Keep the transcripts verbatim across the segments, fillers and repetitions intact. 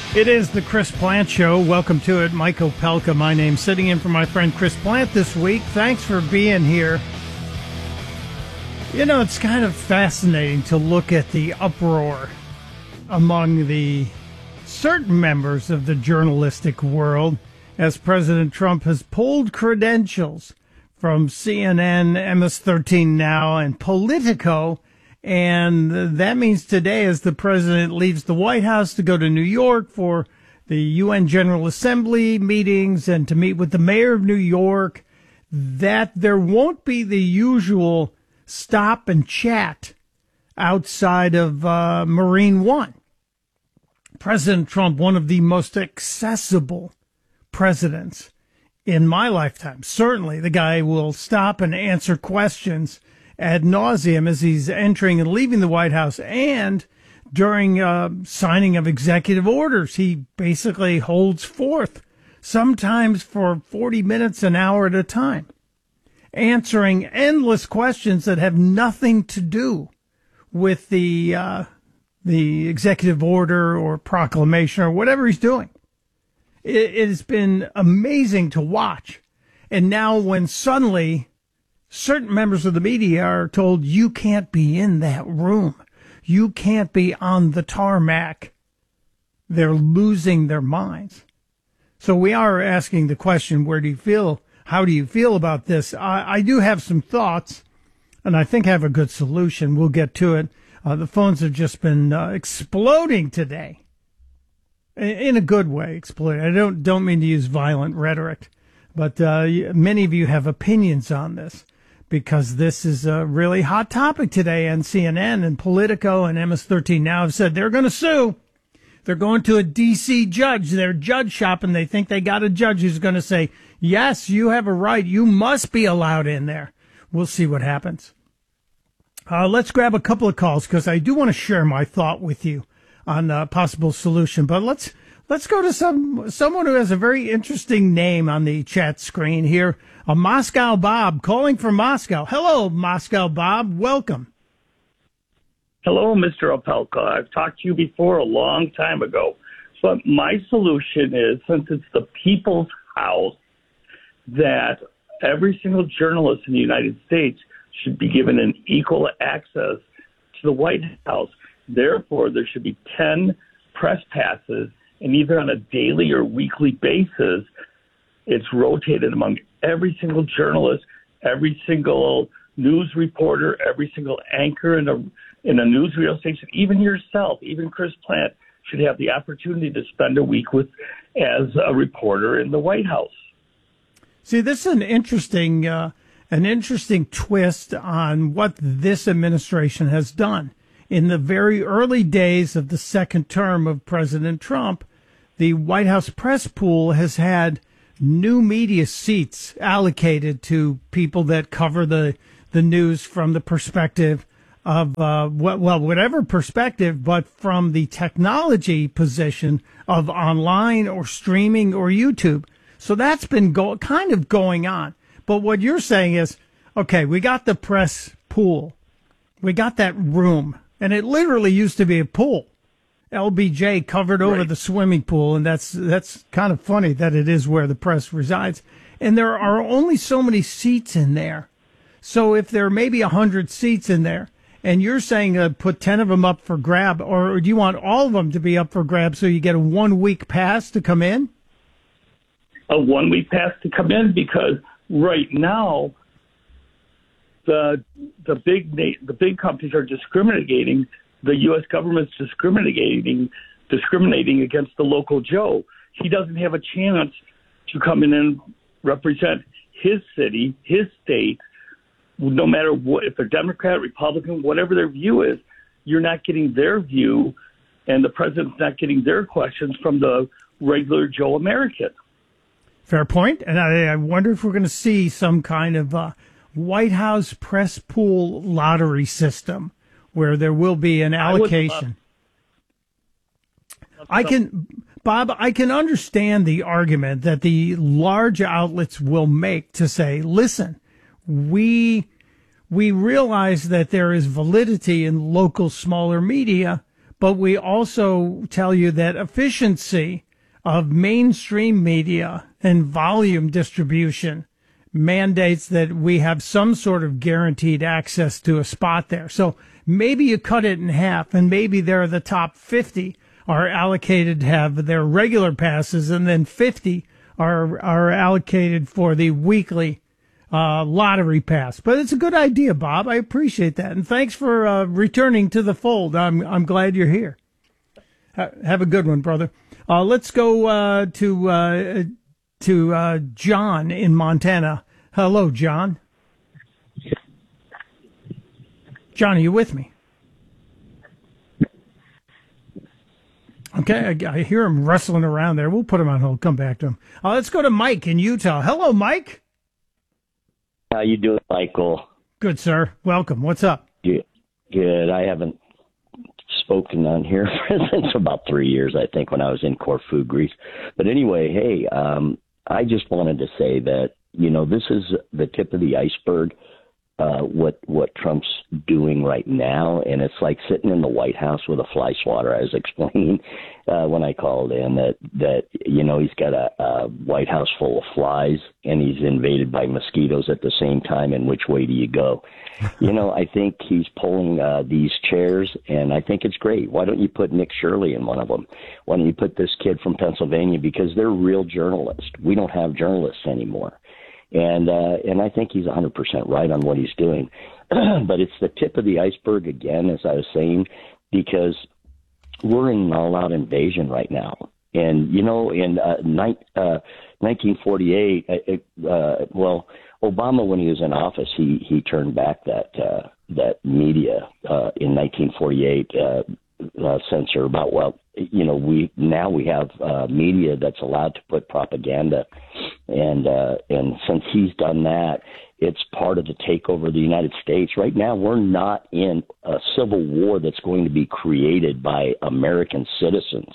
It is the Chris Plante Show. Welcome to it. Mike Opelka, my name, sitting in for my friend Chris Plante this week. Thanks for being here. You know, it's kind of fascinating to look at the uproar among the certain members of the journalistic world as President Trump has pulled credentials from C N N, M S thirteen Now, and Politico. And that means today, as the president leaves the White House to go to New York for the U N General Assembly meetings and to meet with the mayor of New York, that there won't be the usual stop and chat outside of uh, Marine One. President Trump, one of the most accessible presidents in my lifetime. Certainly, the guy will stop and answer questions ad nauseum as he's entering and leaving the White House, and during uh, signing of executive orders, he basically holds forth, sometimes for forty minutes, an hour at a time, answering endless questions that have nothing to do with the uh, the executive order or proclamation or whatever he's doing. It, it has been amazing to watch. And now when suddenly certain members of the media are told you can't be in that room, you can't be on the tarmac, they're losing their minds. So we are asking the question, where do you feel, how do you feel about this? I, I do have some thoughts, and I think I have a good solution. We'll get to it. Uh, the phones have just been uh, exploding today, in, in a good way, exploding. I don't, don't mean to use violent rhetoric, but uh, many of you have opinions on this, because this is a really hot topic today. And C N N and Politico and M S thirteen Now have said they're going to sue. They're going to a D C judge. They're judge shopping. They think they got a judge who's going to say, yes, you have a right. You must be allowed in there. We'll see what happens. Uh, let's grab a couple of calls, because I do want to share my thought with you on a possible solution. But let's let's go to some someone who has a very interesting name on the chat screen here. A Moscow Bob calling from Moscow. Hello, Moscow Bob. Welcome. Hello, Mister Opelka. I've talked to you before a long time ago. But my solution is, since it's the people's house, that every single journalist in the United States should be given an equal access to the White House. Therefore, there should be ten press passes, and either on a daily or weekly basis, it's rotated among every single journalist, every single news reporter, every single anchor in a in a newsreel station, even yourself, even Chris Plante should have the opportunity to spend a week with as a reporter in the White House. See, this is an interesting uh, an interesting twist on what this administration has done. In the very early days of the second term of President Trump, the White House press pool has had new media seats allocated to people that cover the the news from the perspective of, uh, well, whatever perspective, but from the technology position of online or streaming or YouTube. So that's been go- kind of going on. But what you're saying is, okay, we got the press pool. We got that room. And it literally used to be a pool. L B J covered over Right. the swimming pool, and that's that's kind of funny that it is where the press resides. And there are only so many seats in there. So if there are maybe one hundred seats in there, and you're saying uh, put ten of them up for grab, or do you want all of them to be up for grab so you get a one-week pass to come in? A one-week pass to come in, because right now the the big na- the big companies are discriminating. The U S government's discriminating discriminating against the local Joe. He doesn't have a chance to come in and represent his city, his state, no matter what, if they're Democrat, Republican, whatever their view is. You're not getting their view, and the president's not getting their questions from the regular Joe American. Fair point. And I, I wonder if we're going to see some kind of uh, White House press pool lottery system, where there will be an allocation. I, I can, Bob, I can understand the argument that the large outlets will make to say, listen, we we realize that there is validity in local smaller media, but we also tell you that efficiency of mainstream media and volume distribution mandates that we have some sort of guaranteed access to a spot there. So maybe you cut it in half, and maybe there are the top fifty are allocated to have their regular passes, and then fifty are are allocated for the weekly uh, lottery pass. But it's a good idea, Bob. I appreciate that, and thanks for uh, returning to the fold. I'm I'm glad you're here. Ha- have a good one, brother. Uh, let's go uh, to uh, to uh, John in Montana. Hello, John. John, are you with me? Okay, I, I hear him rustling around there. We'll put him on hold. Come back to him. Uh, let's go to Mike in Utah. Hello, Mike. How you doing, Michael? Good, sir. Welcome. What's up? Good. Good. I haven't spoken on here since about three years, I think, when I was in Corfu, Greece. But anyway, hey, um, I just wanted to say that, you know, this is the tip of the iceberg, uh, what what Trump's doing right now. And it's like sitting in the White House with a fly swatter. I was explaining uh, when I called in that, that, you know, he's got a, a White House full of flies and he's invaded by mosquitoes at the same time. And which way do you go? You know, I think he's pulling uh, these chairs, and I think it's great. Why don't you put Nick Shirley in one of them? Why don't you put this kid from Pennsylvania? Because they're real journalists. We don't have journalists anymore. And uh, and I think he's one hundred percent right on what he's doing. But it's the tip of the iceberg again, as I was saying, because we're in an all-out invasion right now. And, you know, in uh, ni- uh, nineteen forty-eight, uh, uh, well, Obama, when he was in office, he, he turned back that uh, that media uh, in nineteen forty-eight uh, uh, censor about, well, you know, we now we have uh, media that's allowed to put propaganda. And uh, and since he's done that, it's part of the takeover of the United States. Right now, we're not in a civil war that's going to be created by American citizens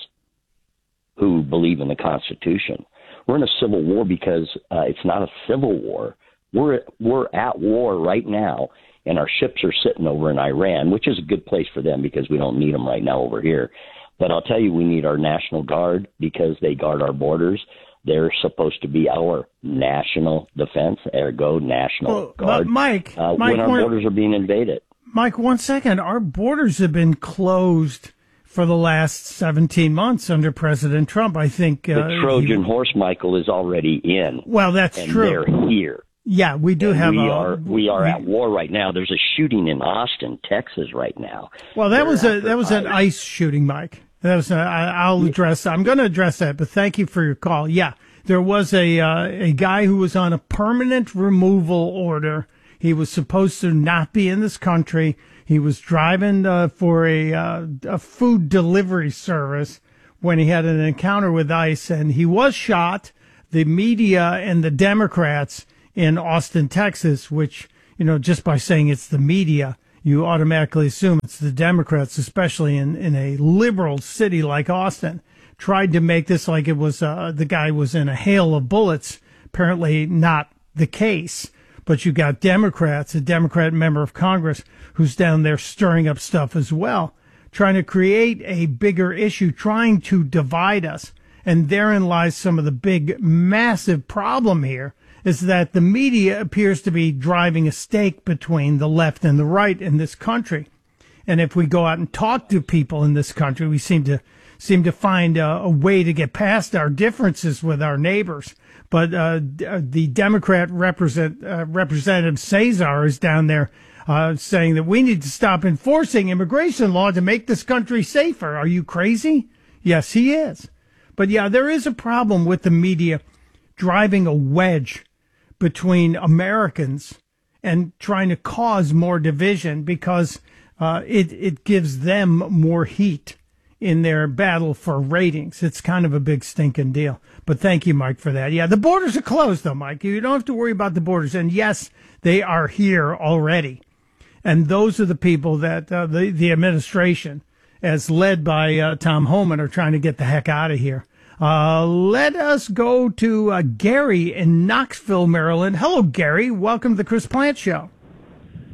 who believe in the Constitution. We're in a civil war because uh, it's not a civil war. We're we're at war right now, and our ships are sitting over in Iran, which is a good place for them because we don't need them right now over here. But I'll tell you, we need our National Guard because they guard our borders. They're supposed to be our national defense, ergo National well, Guard. Mike, uh, Mike, when our one, borders are being invaded. Mike, one second. Our borders have been closed for the last seventeen months under President Trump. I think uh, the Trojan he, horse, Michael, is already in. Well, that's and true. They're here. Yeah, we do and have. We a, are we are we, at war right now. There's a shooting in Austin, Texas, right now. Well, that They're was a that was ICE. An ICE shooting, Mike. That was. A, I, I'll address. I'm going to address that. But thank you for your call. Yeah, there was a uh, a guy who was on a permanent removal order. He was supposed to not be in this country. He was driving uh, for a uh, a food delivery service when he had an encounter with ICE, and he was shot. The media and the Democrats in Austin, Texas, which, you know, just by saying it's the media, you automatically assume it's the Democrats, especially in, in a liberal city like Austin, tried to make this like it was uh, the guy was in a hail of bullets. Apparently not the case. But you got Democrats, a Democrat member of Congress who's down there stirring up stuff as well, trying to create a bigger issue, trying to divide us. And therein lies some of the big, massive problem here, is that the media appears to be driving a stake between the left and the right in this country. And if we go out and talk to people in this country, we seem to seem to find a, a way to get past our differences with our neighbors. But uh, the Democrat represent, uh, Representative Cesar is down there uh, saying that we need to stop enforcing immigration law to make this country safer. Are you crazy? Yes, he is. But yeah, there is a problem with the media driving a wedge between Americans and trying to cause more division because uh, it, it gives them more heat in their battle for ratings. It's kind of a big stinking deal. But thank you, Mike, for that. Yeah, the borders are closed, though, Mike. You don't have to worry about the borders. And yes, they are here already. And those are the people that uh, the, the administration, as led by uh, Tom Homan, are trying to get the heck out of here. Uh, let us go to uh, Gary in Knoxville, Maryland. Hello, Gary. Welcome to the Chris Plante Show.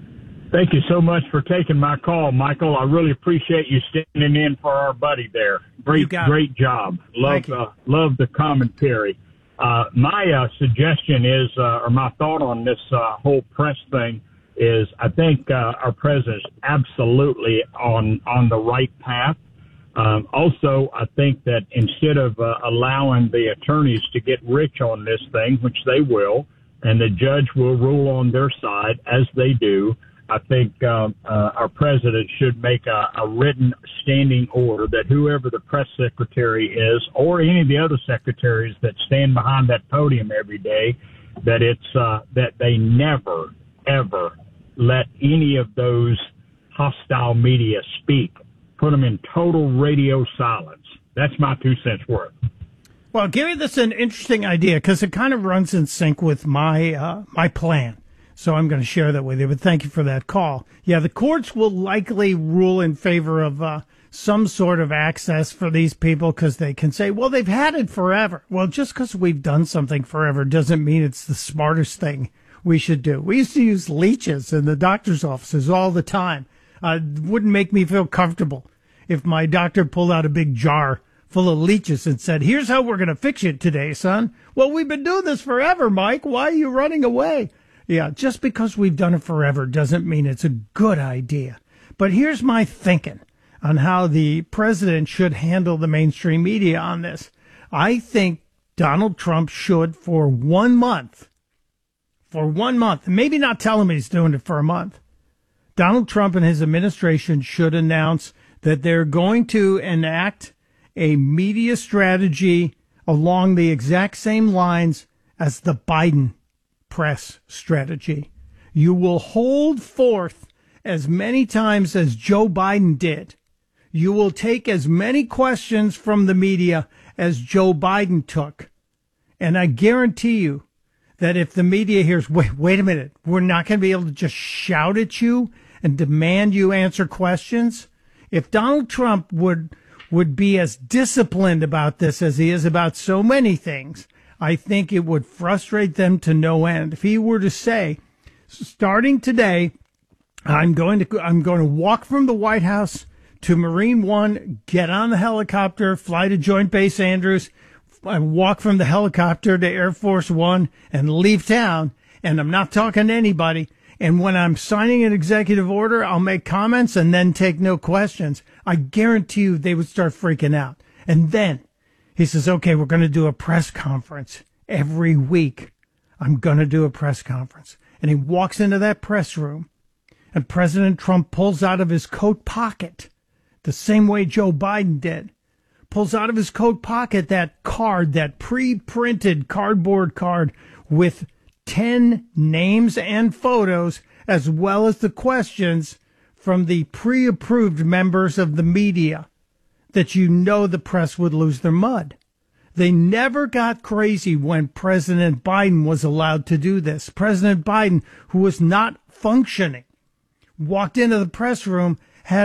Thank you so much for taking my call, Michael. I really appreciate you standing in for our buddy there. Great, great job. Love, uh, love the commentary. Uh, my uh, suggestion is, uh, or my thought on this uh, whole press thing is, I think uh, our president's absolutely on on the right path. Um, also, I think that instead of uh, allowing the attorneys to get rich on this thing, which they will, and the judge will rule on their side as they do, I think uh, uh, our president should make a, a written standing order that whoever the press secretary is, or any of the other secretaries that stand behind that podium every day, that it's uh, that they never, ever let any of those hostile media speak. Put them in total radio silence. That's my two cents worth. Well, Gary, that's an interesting idea because it kind of runs in sync with my uh, my plan. So I'm going to share that with you, but thank you for that call. Yeah, the courts will likely rule in favor of uh, some sort of access for these people because they can say, well, they've had it forever. Well, just because we've done something forever doesn't mean it's the smartest thing we should do. We used to use leeches in the doctor's offices all the time. Uh, it wouldn't make me feel comfortable if my doctor pulled out a big jar full of leeches and said, here's how we're going to fix you today, son. Well, we've been doing this forever, Mike. Why are you running away? Yeah, just because we've done it forever doesn't mean it's a good idea. But here's my thinking on how the president should handle the mainstream media on this. I think Donald Trump should, for one month, for one month, maybe not tell him he's doing it for a month, Donald Trump and his administration should announce that they're going to enact a media strategy along the exact same lines as the Biden press strategy. You will hold forth as many times as Joe Biden did. You will take as many questions from the media as Joe Biden took. And I guarantee you that if the media hears, wait, wait a minute, we're not going to be able to just shout at you and demand you answer questions. If Donald Trump would would be as disciplined about this as he is about so many things, I think it would frustrate them to no end. If he were to say, starting today, I'm going to I'm going to walk from the White House to Marine One, get on the helicopter, fly to Joint Base Andrews, and walk from the helicopter to Air Force One and leave town, and I'm not talking to anybody. And when I'm signing an executive order, I'll make comments and then take no questions. I guarantee you they would start freaking out. And then he says, okay, we're going to do a press conference every week. I'm going to do a press conference. And he walks into that press room, and President Trump pulls out of his coat pocket, the same way Joe Biden did, pulls out of his coat pocket that card, that pre-printed cardboard card with ten names and photos, as well as the questions from the pre-approved members of the media that you know the press would lose their mud. They never got crazy when President Biden was allowed to do this. President Biden, who was not functioning, walked into the press room